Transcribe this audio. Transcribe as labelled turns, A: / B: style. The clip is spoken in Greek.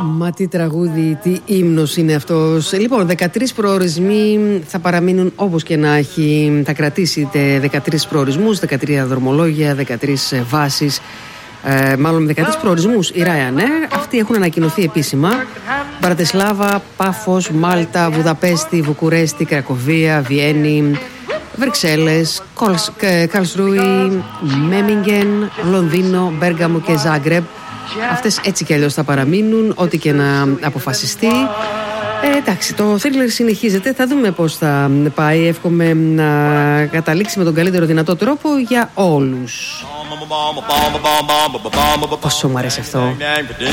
A: Μα τι τραγούδι, τι ύμνος είναι αυτός. Λοιπόν, 13 προορισμοί θα παραμείνουν όπως και να έχει. Θα κρατήσετε 13 προορισμούς, 13 δρομολόγια, 13 βάσεις. Μάλλον 13 προορισμούς η Ryanair. Αυτοί έχουν ανακοινωθεί επίσημα. Μπρατισλάβα, Πάφος, Μάλτα, Βουδαπέστη, Βουκουρέστη, Κρακοβία, Βιέννη, Βρυξέλλες, Καλσρούι, Μέμιγγεν, Λονδίνο, Μπέργαμο και Ζάγκρεπ. Αυτές έτσι κι αλλιώς θα παραμείνουν, ό,τι και να αποφασιστεί. Εντάξει, το thriller συνεχίζεται. Θα δούμε πώς θα πάει. Εύχομαι να καταλήξει με τον καλύτερο δυνατό τρόπο για όλους. Πόσο μου αρέσει αυτό.